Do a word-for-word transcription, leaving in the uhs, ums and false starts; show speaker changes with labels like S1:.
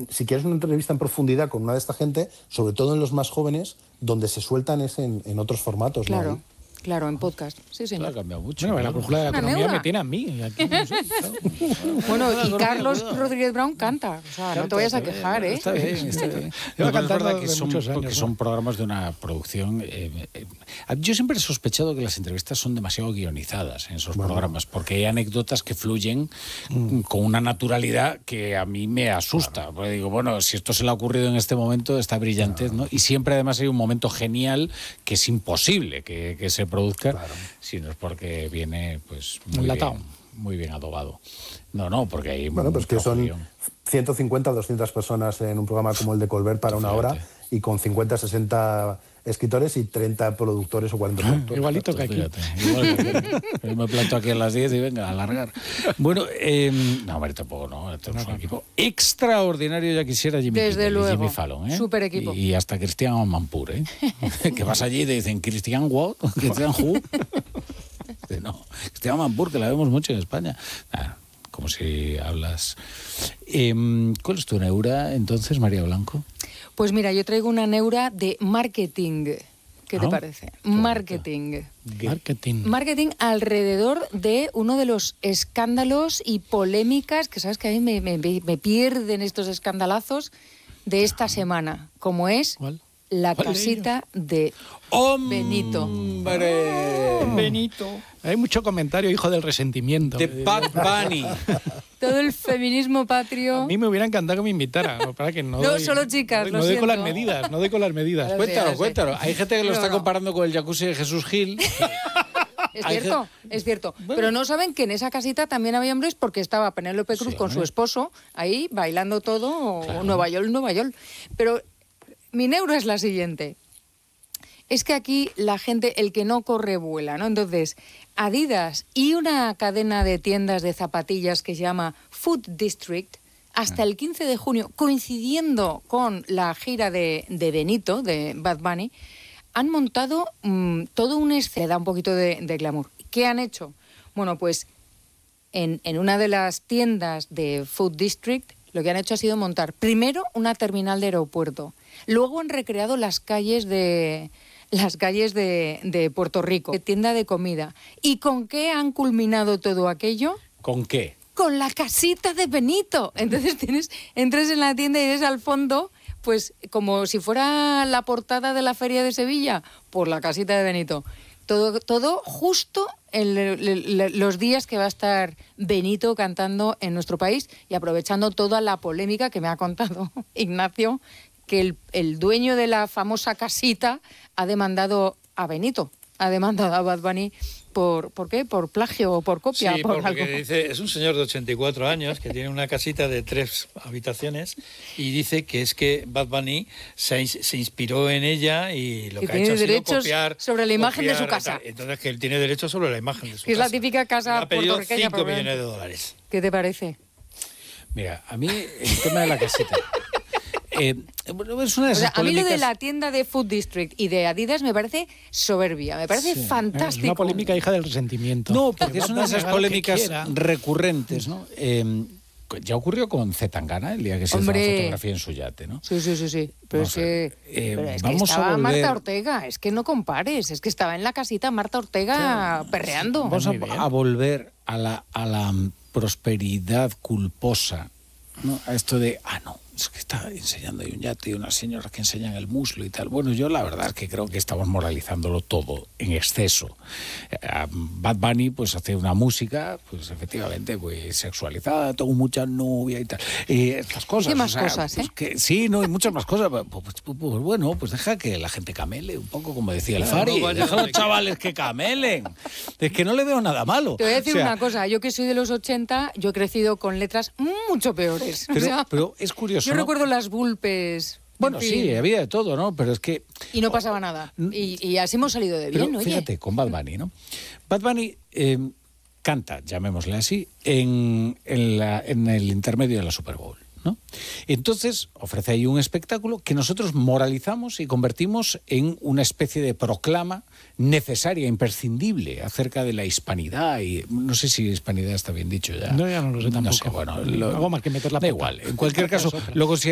S1: si quieres una entrevista en profundidad con una de esta gente, sobre todo en los más jóvenes, donde se sueltan es en, en otros formatos.
S2: Claro.
S1: ¿No?
S2: Claro, en podcast. Sí, señor.
S3: Claro, ha cambiado mucho.
S4: Bueno, la brújula de la
S2: Una
S4: economía
S2: neura.
S4: me tiene a mí. Aquí, no sé, claro.
S2: Bueno, y Carlos Rodríguez Brown canta. O sea, no te vayas a quejar, ¿eh?
S3: Está bien, está bien.
S4: Lleva
S3: No, pero es
S4: cantando
S3: verdad que
S4: de
S3: son,
S4: muchos años,
S3: que
S4: ¿no?
S3: son programas de una producción... Eh, eh, yo siempre he sospechado que las entrevistas son demasiado guionizadas en esos
S1: Bueno.
S3: programas, porque hay anécdotas que fluyen mm. con una naturalidad que a mí me asusta. Claro. Porque digo, bueno, si esto se le ha ocurrido en este momento, está brillante, claro. ¿no? Y siempre además hay un momento genial que es imposible que, que se produzca, claro. si no es porque viene pues muy bien, muy bien adobado. No, no, porque hay...
S1: Bueno, pues que son ciento cincuenta, doscientas personas en un programa como el de Colbert para una hora y con cincuenta, sesenta escritores y treinta productores o cuarenta productores.
S4: Igualito que aquí.
S3: Fíjate, igual que aquí. Yo me planto aquí a las diez y venga, a alargar. Bueno, eh, no, hombre, tampoco, no. Tenemos un equipo extraordinario, ya quisiera Jimmy,
S2: Desde
S3: Kimmel,
S2: luego.
S3: Jimmy Fallon, ¿eh?
S2: Súper equipo.
S3: Y, y hasta Christian Amanpour, ¿eh? Que vas allí y te dicen, ¿Christian what? ¿Christian who? No, Christian Amanpour, que la vemos mucho en España. Ah, como si hablas... Eh, ¿Cuál es tu neura, entonces, María Blanco?
S2: Pues mira, yo traigo una neura de marketing. ¿Qué te
S3: ¿Ah?
S2: parece? Marketing.
S4: Marketing.
S2: Marketing alrededor de uno de los escándalos y polémicas, que sabes que a mí me, me, me pierden estos escandalazos de esta semana, como es
S4: ¿Cuál?
S2: la
S4: ¿Cuál de
S2: casita de
S3: ¡Hombre!
S2: Benito.
S3: ¡Hombre!
S4: Benito. Hay mucho comentario, hijo del resentimiento.
S3: De Bad Bunny.
S2: Todo el feminismo patrio.
S4: A mí me hubiera encantado que me invitara. Para que no
S2: No,
S4: doy,
S2: solo chicas,
S4: no,
S2: lo
S4: no doy con las
S2: siento.
S4: medidas, no doy con las medidas.
S2: Pero-
S3: Cuéntalo,
S2: sí,
S3: cuéntalo. Hay gente que lo
S2: No,
S3: está
S2: no.
S3: comparando con el jacuzzi de Jesús Gil.
S2: Es
S3: Hay
S2: cierto, es cierto. Pero no saben que en esa casita también había hombres porque estaba Penélope Cruz
S3: Sí,
S2: con su
S3: hombre.
S2: esposo ahí bailando todo,
S3: Claro.
S2: Nueva York, Nueva York. Pero mi neuro es la siguiente. Es que aquí la gente, el que no corre, vuela, ¿no? Entonces, Adidas y una cadena de tiendas de zapatillas que se llama Food District, hasta el quince de junio, coincidiendo con la gira de, de Benito, de Bad Bunny, han montado mmm, todo un escenario, da un poquito de, de glamour. ¿Qué han hecho? Bueno, pues en, en una de las tiendas de Food District, lo que han hecho ha sido montar primero una terminal de aeropuerto, luego han recreado las calles de las calles de, de Puerto Rico, de tienda de comida. ¿Y con qué han culminado todo aquello?
S3: ¿Con qué?
S2: Con la casita de Benito. Entonces tienes, entras en la tienda y ves al fondo, pues como si fuera la portada de la Feria de Sevilla, por la casita de Benito. Todo, todo justo en le, le, le, los días que va a estar Benito cantando en nuestro país y aprovechando toda la polémica que me ha contado Ignacio, que el, el dueño de la famosa casita ha demandado a Benito, ha demandado a Bad Bunny por, ¿por qué? ¿Por plagio o por copia?
S5: Sí,
S2: por
S5: porque
S2: algo.
S5: dice, es un señor de ochenta y cuatro años que tiene una casita de tres habitaciones y dice que es que Bad Bunny se, se inspiró en ella y lo
S2: Que
S5: que,
S2: tiene
S5: ha hecho ha sido
S2: derechos
S5: copiar...
S2: sobre la imagen de su
S5: copiar,
S2: casa.
S5: Entonces que él tiene derecho sobre la imagen de su
S2: Que es
S5: casa.
S2: la típica casa
S5: Le ha pedido
S2: puertorriqueña,
S5: cinco
S2: probablemente.
S5: millones de dólares.
S2: ¿Qué te parece?
S3: Mira, a mí el tema de la casita... Eh, bueno, es una de
S2: O
S3: esas
S2: sea, a mí lo de
S3: polémicas-
S2: la tienda de Food District y de Adidas me parece soberbia, me parece
S3: Sí.
S2: fantástico.
S4: Es una polémica hija del resentimiento.
S3: No, porque
S4: Que
S3: es
S4: va
S3: una de
S4: a
S3: esas
S4: negar lo que
S3: polémicas
S4: quiera.
S3: recurrentes, ¿no? Eh, ya ocurrió con Zetangana el día que se hizo la
S2: Hombre.
S3: fotografía en su yate, ¿no?
S2: Sí, sí, sí, sí. Pero
S3: Vamos
S2: es
S3: a ver,
S2: que,
S3: eh,
S2: pero es que
S3: vamos a
S2: estaba
S3: volver-
S2: Marta Ortega, es que no compares, es que estaba en la casita Marta Ortega perreando.
S3: Vamos a,
S4: Muy bien.
S3: a volver a la, a la prosperidad culposa, ¿no? A esto de, ah, no, es que está enseñando ahí un yate y unas señoras que enseñan el muslo y tal. Bueno, yo la verdad es que creo que estamos moralizándolo todo en exceso. Eh, Bad Bunny pues hace una música, pues efectivamente, pues sexualizada, tengo mucha novia y tal. Y estas cosas.
S2: ¿Qué más
S3: o sea,
S2: cosas,
S3: pues
S2: eh?
S3: que, sí, no, y muchas más cosas. Pues, pues, pues, pues, bueno, pues deja que la gente camele un poco, como decía el
S5: Claro,
S3: Fari.
S5: no vaya
S3: Deja a
S5: donde
S3: los chavales que camelen. Es que no le veo nada malo.
S2: Te voy a decir
S3: O sea,
S2: una cosa, yo que soy de los ochenta, yo he crecido con letras mucho peores. O
S3: Pero,
S2: sea,
S3: pero es curioso,
S2: yo
S3: ¿no?
S2: recuerdo las Vulpes.
S3: Bueno,
S2: en fin,
S3: sí, había de todo, ¿no? Pero es que...
S2: y no pasaba nada. Y, y así hemos salido de bien,
S3: Pero
S2: oye.
S3: fíjate, con Bad Bunny, ¿no? Bad Bunny eh, canta, llamémosle así, en, en, la- en el intermedio de la Super Bowl, ¿no? Entonces ofrece ahí un espectáculo que nosotros moralizamos y convertimos en una especie de proclama necesaria, imprescindible, acerca de la hispanidad y... No sé si hispanidad está bien dicho ya.
S4: No, ya no lo sé tampoco.
S3: No sé, bueno... lo-
S4: Hago más que meter la
S3: Da
S4: pata.
S3: igual, en cualquier caso,
S4: Es otra.
S3: lo considero